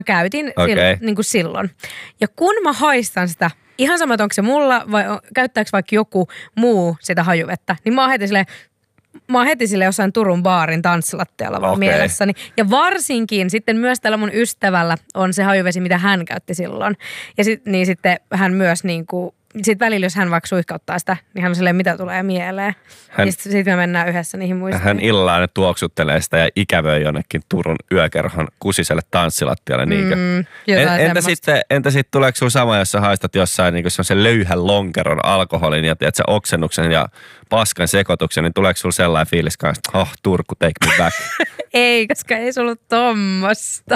käytin niin kuin silloin. Ja kun mä haistan sitä, ihan sama, onko se mulla vai käyttääkö vaikka joku muu sitä hajuvettä, niin mä oon heti sille jossain Turun baarin tanssilattialla vaan mielessäni. Ja varsinkin sitten myös tällä mun ystävällä on se hajuvesi, mitä hän käytti silloin. Ja niin sitten hän myös niinku, sitten välillä jos hän vaikka suihkauttaa sitä, niin hän on silleen, mitä tulee mieleen. Ja sitten me mennään yhdessä niihin muistoihin. Hän illaan tuoksuttelee sitä ja ikävöi jonnekin Turun yökerhon kusiselle tanssilattialle. Entä sitten tuleeko sinulla sama, jos sä haistat jossain niin semmoisen löyhän lonkeron alkoholin ja tiedät, oksennuksen ja paskan sekoituksen, niin tuleeko sinulla sellainen fiilis kanssa, että Turku, take me back? Ei, koska ei se ollut tommosta.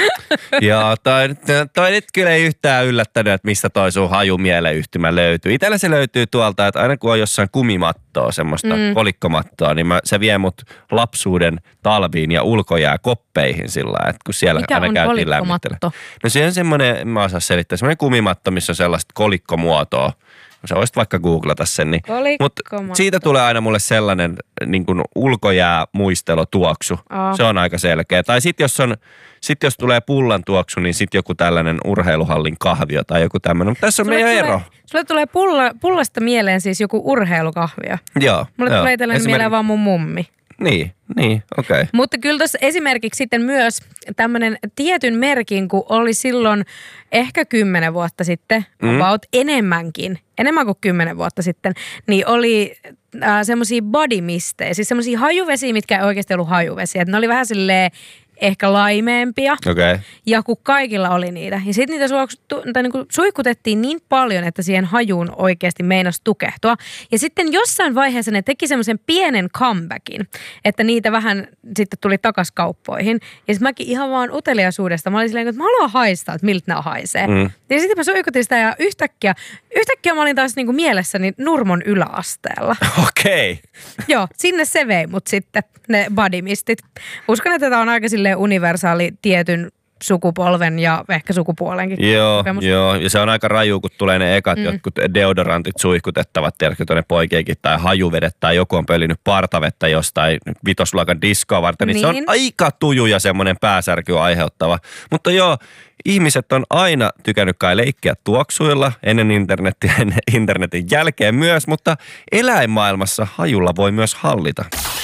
Joo, toi nyt kyllä ei yhtään yllättänyt, että mistä toi sun hajumieleyhtymä löytyy. Itellä se löytyy tuolta, että aina kun on jossain kumimattoa, semmoista kolikkomattoa, niin se vie mut lapsuuden talviin ja ulkojää koppeihin sillä, että kun siellä mikä aina käytiin lämmittelemään. No se on semmoinen, mä osaan selittää, semmoinen kumimatto, missä on sellaista kolikkomuotoa. Sä voisit vaikka googlata sen. Niin. Mutta siitä tulee aina mulle sellainen niin kuin ulkojää muistelotuoksu. Se on aika selkeä. Tai sitten jos tulee pullan tuoksu, niin sitten joku tällainen urheiluhallin kahvio tai joku tämmöinen. Mutta tässä on meidän ero. Sulle tulee pullasta mieleen siis joku urheilukahvio. Joo. Mulle tulee tällainen mieleen vaan mun mummi. Niin, okei. Okay. Mutta kyllä tuossa esimerkiksi sitten myös tämmöinen tietyn merkin, kun oli silloin ehkä 10 vuotta sitten, about enemmän kuin 10 vuotta sitten, niin oli semmoisia body mistejä, siis semmoisia hajuvesiä, mitkä ei oikeasti ollut hajuvesiä. Et ne oli vähän silleen ehkä laimeempia. Okay. Ja kun kaikilla oli niitä. Ja sitten niitä suihkutettiin niin paljon, että siihen hajuun oikeasti meinasi tukehtua. Ja sitten jossain vaiheessa ne teki semmoisen pienen comebackin, että niitä vähän sitten tuli takas kauppoihin. Ja sitten mäkin ihan vaan uteliaisuudesta, mä olin silleen, että mä haluan haistaa, että miltä nämä haisee. Ja sitten mä suihkutin sitä ja yhtäkkiä mä olin taas niinku mielessäni Nurmon yläasteella. Okei. Okay. Joo, sinne se vei mut sitten, ne bodymistit. Uskon, että tämä on aika silleen universaali tietyn sukupolven ja ehkä sukupuolenkin. Joo, ja se on aika raju, kun tulee ne ekat jotkut deodorantit suihkutettavat, tiedätkö, tuonne poikiekin, tai hajuvedet, tai joku on pölinyt partavettä jostain vitosluokan diskoa varten, niin se on aika tuju ja semmoinen pääsärky aiheuttava. Mutta joo, ihmiset on aina tykännyt kai leikkiä tuoksuilla, ennen internetiä, ennen internetin jälkeen myös, mutta eläinmaailmassa hajulla voi myös hallita.